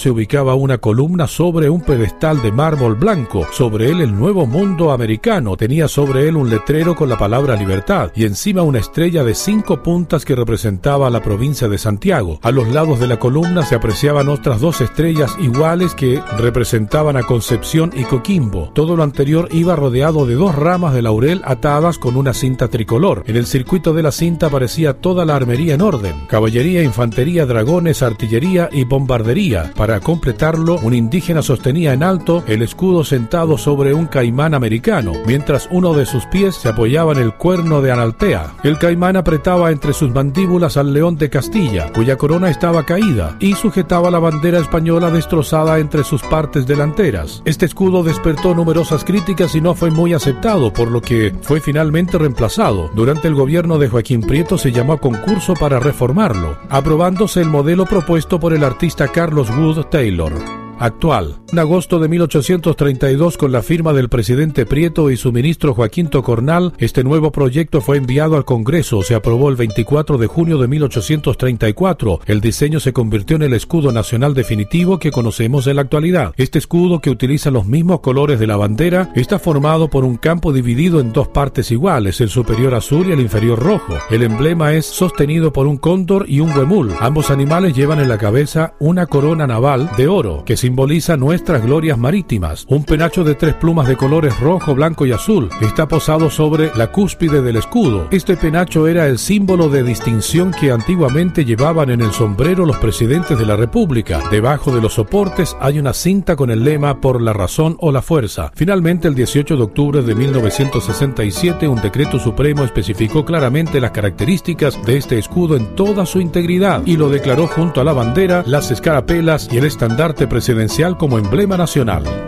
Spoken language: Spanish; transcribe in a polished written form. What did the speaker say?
se ubicaba una columna sobre un pedestal de mármol blanco. Sobre él el Nuevo Mundo Americano. Tenía sobre él un letrero con la palabra libertad y encima una estrella de 5 puntas que representaba a la provincia de Santiago. A los lados de la columna se apreciaban otras 2 estrellas iguales que representaban a Concepción y Coquimbo. Todo lo anterior iba rodeado de 2 ramas de laurel atadas con una cinta tricolor. En el circuito de la cinta aparecía toda la armería en orden: caballería, infantería, dragones, artillería y bombardería. Para completarlo, un indígena sostenía en alto el escudo sentado sobre un caimán americano, mientras uno de sus pies se apoyaba en el cuerno de Analtea. El caimán apretaba entre sus mandíbulas al león de Castilla, cuya corona estaba caída, y sujetaba la bandera española destrozada entre sus partes delanteras. Este escudo despertó numerosas críticas y no fue muy aceptado, por lo que fue finalmente reemplazado. Durante el gobierno de Joaquín Prieto se llamó a concurso para reformarlo, aprobándose el modelo propuesto por el artista Carlos Wood Taylor. Actual. En agosto de 1832, con la firma del presidente Prieto y su ministro Joaquín Tocornal, este nuevo proyecto fue enviado al Congreso. Se aprobó el 24 de junio de 1834. El diseño se convirtió en el escudo nacional definitivo que conocemos en la actualidad. Este escudo, que utiliza los mismos colores de la bandera, está formado por un campo dividido en 2 partes iguales, el superior azul y el inferior rojo. El emblema es sostenido por un cóndor y un huemul. Ambos animales llevan en la cabeza una corona naval de oro, que simboliza nuestras glorias marítimas. Un penacho de 3 plumas de colores rojo, blanco y azul está posado sobre la cúspide del escudo. Este penacho era el símbolo de distinción que antiguamente llevaban en el sombrero los presidentes de la República. Debajo de los soportes hay una cinta con el lema "Por la razón o la fuerza". Finalmente, el 18 de octubre de 1967, un decreto supremo especificó claramente las características de este escudo en toda su integridad y lo declaró junto a la bandera, las escarapelas y el estandarte presidencial como emblema nacional.